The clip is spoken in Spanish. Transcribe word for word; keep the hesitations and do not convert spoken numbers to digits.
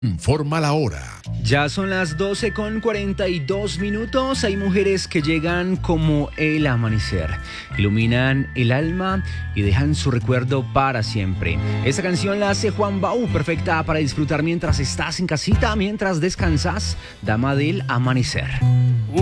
Informa la hora. Ya son las doce con cuarenta y dos minutos. Hay mujeres que llegan como el amanecer, iluminan el alma y dejan su recuerdo para siempre. Esta canción la hace Juan Baú, perfecta para disfrutar mientras estás en casita, mientras descansas. Dama del amanecer.